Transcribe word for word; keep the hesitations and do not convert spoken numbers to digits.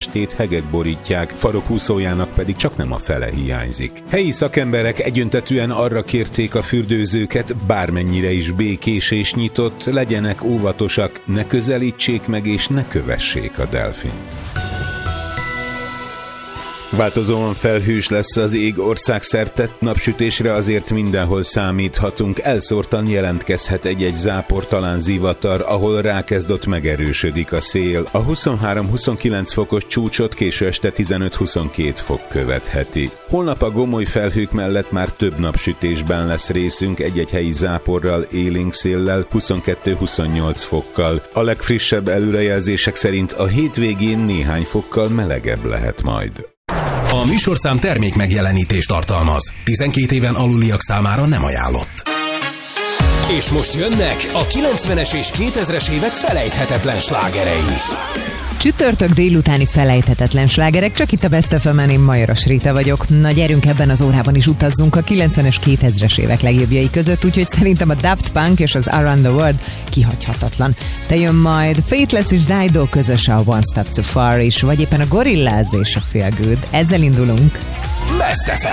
testét hegek borítják, farokúszójának pedig csak nem a fele hiányzik. Helyi szakemberek egyöntetűen arra kérték a fürdőzőket, bármennyire is békés és nyitott, legyenek óvatosak, ne közelítsék meg és ne kövessék a delfint. Változóan felhős lesz az ég országszerte, napsütésre azért mindenhol számíthatunk, elszórtan jelentkezhet egy-egy zápor, talán zivatar, ahol rákezdott megerősödik a szél. A huszonhárom-huszonkilenc fokos csúcsot késő este tizenöt-huszonkét fok követheti. Holnap a gomoly felhők mellett már több napsütésben lesz részünk, egy-egy helyi záporral, élénk széllel, huszonkettő-huszonnyolc fokkal. A legfrissebb előrejelzések szerint a hétvégén néhány fokkal melegebb lehet majd. A műsorszám termék megjelenítést tartalmaz. tizenkét éven aluliak számára nem ajánlott. És most jönnek a kilencvenes és kétezres évek felejthetetlen slágerei. Csütörtök délutáni felejthetetlen slágerek, csak itt a Best ef emen, én Majoras Rita vagyok. Nagy erőnk ebben az órában is utazzunk a kilencvenes kétezres évek legjobbjai között, úgyhogy szerintem a Daft Punk és az Around the World kihagyhatatlan. Te jön majd Faithless és Dido közös a One Step Too Far is, vagy éppen a Gorillaz és a Feel Good. Ezzel indulunk. Best ef em.